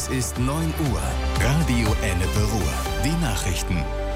Es ist 9 Uhr. Radio Ennepe Ruhr. Die Nachrichten.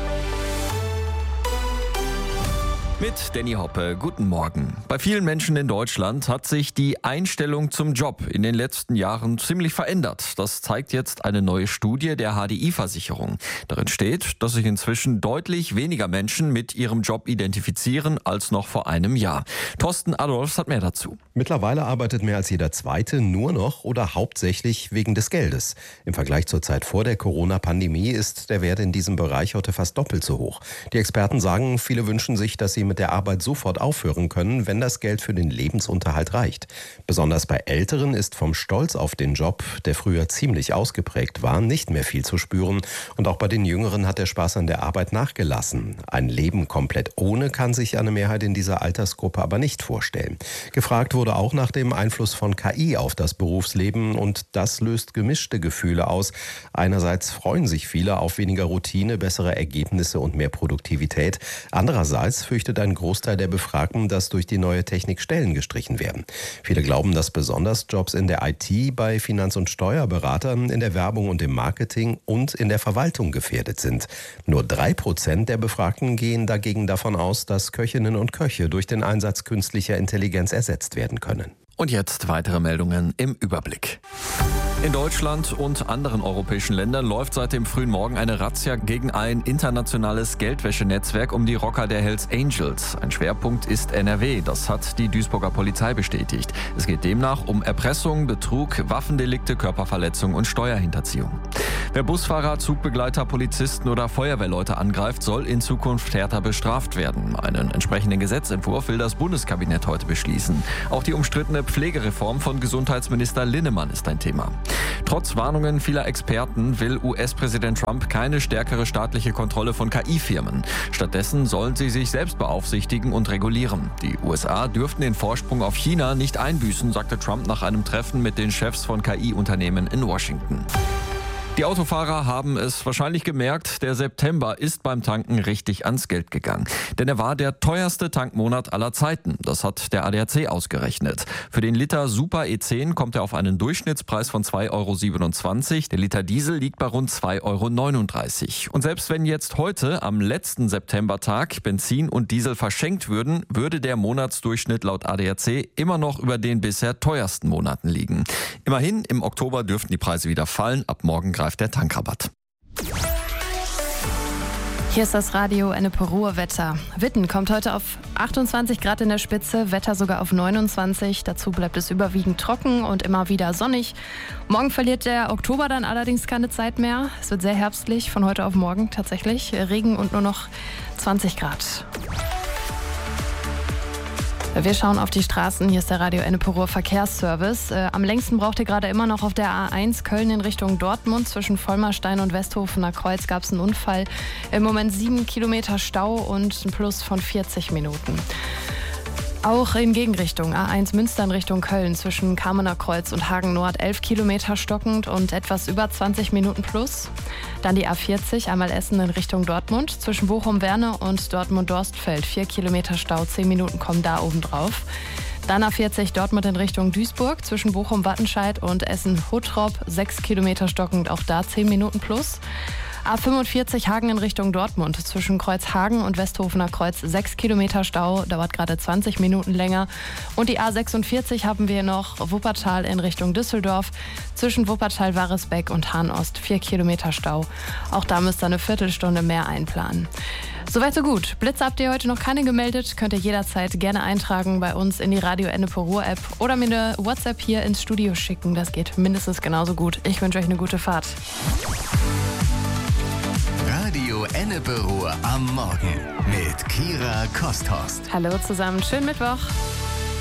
Mit Danny Hoppe, guten Morgen. Bei vielen Menschen in Deutschland hat sich die Einstellung zum Job in den letzten Jahren ziemlich verändert. Das zeigt jetzt eine neue Studie der HDI-Versicherung. Darin steht, dass sich inzwischen deutlich weniger Menschen mit ihrem Job identifizieren als noch vor einem Jahr. Thorsten Adolfs hat mehr dazu. Mittlerweile arbeitet mehr als jeder Zweite nur noch oder hauptsächlich wegen des Geldes. Im Vergleich zur Zeit vor der Corona-Pandemie ist der Wert in diesem Bereich heute fast doppelt so hoch. Die Experten sagen, viele wünschen sich, dass sie mit der Arbeit sofort aufhören können, wenn das Geld für den Lebensunterhalt reicht. Besonders bei Älteren ist vom Stolz auf den Job, der früher ziemlich ausgeprägt war, nicht mehr viel zu spüren. Und auch bei den Jüngeren hat der Spaß an der Arbeit nachgelassen. Ein Leben komplett ohne kann sich eine Mehrheit in dieser Altersgruppe aber nicht vorstellen. Gefragt wurde auch nach dem Einfluss von KI auf das Berufsleben und das löst gemischte Gefühle aus. Einerseits freuen sich viele auf weniger Routine, bessere Ergebnisse und mehr Produktivität. Andererseits fürchtet ein Großteil der Befragten, dass durch die neue Technik Stellen gestrichen werden. Viele glauben, dass besonders Jobs in der IT, bei Finanz- und Steuerberatern, in der Werbung und im Marketing und in der Verwaltung gefährdet sind. Nur 3% der Befragten gehen dagegen davon aus, dass Köchinnen und Köche durch den Einsatz künstlicher Intelligenz ersetzt werden können. Und jetzt weitere Meldungen im Überblick. In Deutschland und anderen europäischen Ländern läuft seit dem frühen Morgen eine Razzia gegen ein internationales Geldwäschenetzwerk um die Rocker der Hells Angels. Ein Schwerpunkt ist NRW, das hat die Duisburger Polizei bestätigt. Es geht demnach um Erpressung, Betrug, Waffendelikte, Körperverletzung und Steuerhinterziehung. Wer Busfahrer, Zugbegleiter, Polizisten oder Feuerwehrleute angreift, soll in Zukunft härter bestraft werden. Einen entsprechenden Gesetzentwurf will das Bundeskabinett heute beschließen. Auch die umstrittene Pflegereform von Gesundheitsminister Linnemann ist ein Thema. Trotz Warnungen vieler Experten will US-Präsident Trump keine stärkere staatliche Kontrolle von KI-Firmen. Stattdessen sollen sie sich selbst beaufsichtigen und regulieren. Die USA dürften den Vorsprung auf China nicht einbüßen, sagte Trump nach einem Treffen mit den Chefs von KI-Unternehmen in Washington. Die Autofahrer haben es wahrscheinlich gemerkt, der September ist beim Tanken richtig ans Geld gegangen. Denn er war der teuerste Tankmonat aller Zeiten. Das hat der ADAC ausgerechnet. Für den Liter Super E10 kommt er auf einen Durchschnittspreis von 2,27 €. Der Liter Diesel liegt bei rund 2,39 €. Und selbst wenn jetzt heute am letzten Septembertag Benzin und Diesel verschenkt würden, würde der Monatsdurchschnitt laut ADAC immer noch über den bisher teuersten Monaten liegen. Immerhin, im Oktober dürften die Preise wieder fallen. Ab morgen greift der Tankrabatt. Hier ist das Radio Ennepe Ruhr Wetter. Witten kommt heute auf 28 Grad in der Spitze, Wetter sogar auf 29. Dazu bleibt es überwiegend trocken und immer wieder sonnig. Morgen verliert der Oktober dann allerdings keine Zeit mehr. Es wird sehr herbstlich von heute auf morgen tatsächlich. Regen und nur noch 20 Grad. Wir schauen auf die Straßen. Hier ist der Radio Ennepe Ruhr Verkehrsservice. Am längsten braucht ihr gerade immer noch auf der A1 Köln in Richtung Dortmund. Zwischen Vollmerstein und Westhofener Kreuz gab es einen Unfall. Im Moment 7 Kilometer Stau und ein Plus von 40 Minuten. Auch in Gegenrichtung A1 Münster in Richtung Köln zwischen Kamener Kreuz und Hagen Nord 11 Kilometer stockend und etwas über 20 Minuten plus. Dann die A40 einmal Essen in Richtung Dortmund zwischen Bochum-Werne und Dortmund-Dorstfeld 4 Kilometer Stau, 10 Minuten kommen da oben drauf. Dann A40 Dortmund in Richtung Duisburg zwischen Bochum-Wattenscheid und Essen-Huttrop 6 Kilometer stockend, auch da 10 Minuten plus. A45 Hagen in Richtung Dortmund zwischen Kreuzhagen und Westhofener Kreuz 6 Kilometer Stau, dauert gerade 20 Minuten länger. Und die A46 haben wir noch Wuppertal in Richtung Düsseldorf zwischen Wuppertal-Waresbeck und Hahn-Ost 4 Kilometer Stau. Auch da müsst ihr eine Viertelstunde mehr einplanen. Soweit so gut. Blitze habt ihr heute noch keine gemeldet, könnt ihr jederzeit gerne eintragen bei uns in die Radio Ennepe Ruhr App oder mir eine WhatsApp hier ins Studio schicken. Das geht mindestens genauso gut. Ich wünsche euch eine gute Fahrt. Radio Ennepe Ruhr am Morgen mit Kira Kosthorst. Hallo zusammen, schönen Mittwoch.